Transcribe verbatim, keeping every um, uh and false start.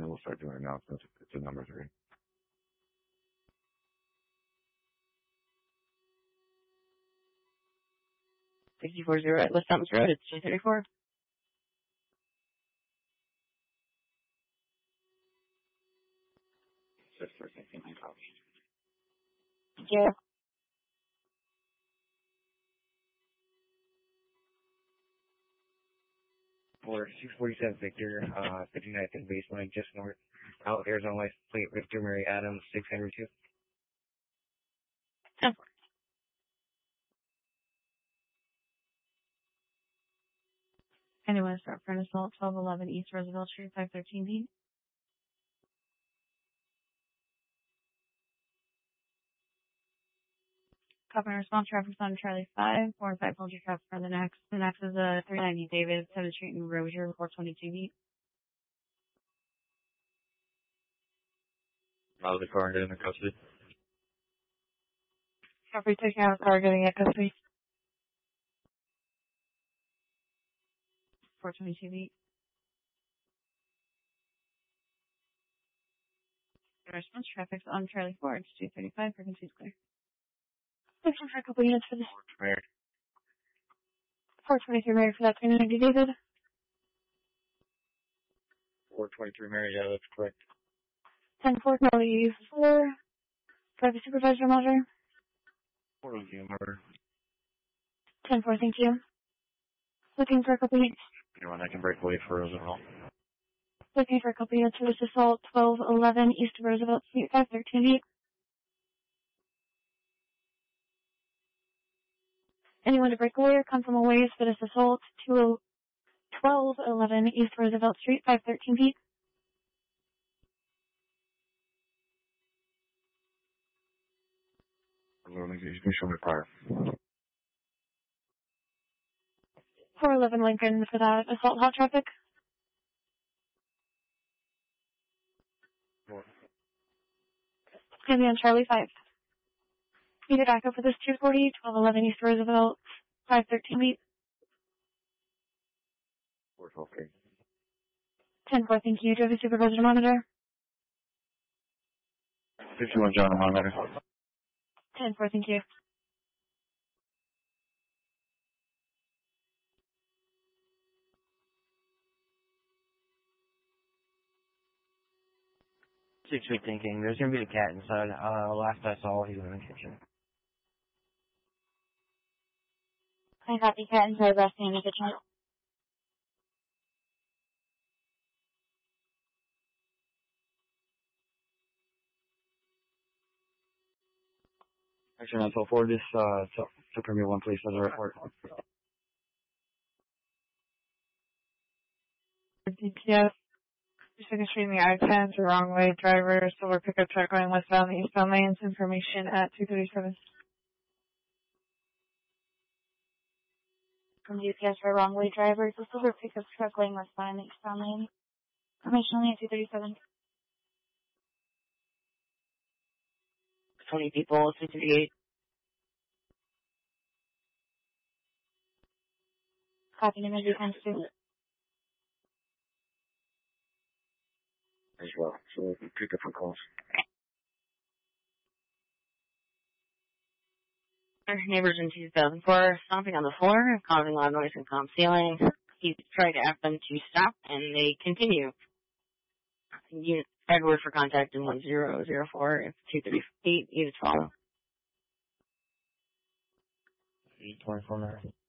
then we'll start doing announcements if the numbers are in. sixty-four zero at West Thomas Road, it's two thirty-four. Just for taking my copy. Yeah. For six forty-seven Victor, uh, fifty-ninth and baseline, just north, out Arizona license plate, Victor Mary Adams, six hundred two. ten four. Anyone start for an assault, twelve eleven East Roosevelt Street, five thirteen B. Copy and response, traffic's on Charlie five, four and five, hold your traffic for the next. The next is a three ninety David, seventh Street in Rozier, four twenty-two B. Out of the car and getting in custody. Copy, taking out a car, getting at custody. four twenty-two B. Response, traffic's on Charlie four, it's two thirty-five, frequency's clear. Looking for a couple units for this. four twenty-three Mary for that three ninety David. four twenty-three Mary, yeah, that's correct. ten four Charlie four. Driver supervisor monitor. four of you, murder. ten four, thank you. Looking for a couple units. Anyone I can break away for Roosevelt. Looking for a couple units for this assault, twelve eleven East Roosevelt Street, five thirteen B. Anyone to break away or come from a ways for this assault, twelve eleven East Roosevelt Street, five thirteen B. You can show me prior. four eleven Lincoln for that assault, hot traffic. Four. It's going to be on Charlie five. Meter back up for this two forty, twelve eleven East Roosevelt, five thirteen B. four twelve, okay. ten four, thank you. Do you have a supervisor monitor? fifty-one John, monitor. ten four, thank you. Six feet thinking. There's gonna be a cat inside. Uh, last I saw, he was in the kitchen. I got the cat inside resting in the kitchen. Actually, nine twelve four, this, uh, so, so Premier one, please, as a report. Yes. Second Street in the I ten, the wrong way, driver, silver pickup truck going westbound, the eastbound lanes, information at two thirty-seven. From G P S for wrong way, driver, the silver pickup truck going westbound, the eastbound lane, information only at two thirty-seven. twenty people, two thirty-eight. Copy, image times two. As well, so we can pick up for calls. Our neighbors in two thousand four stomping on the floor, causing loud noise and calm ceiling. He's tried to ask them to stop, and they continue. Unit Edward for contact in one zero zero four, it's two thirty-eight, units follow. twenty-four minutes.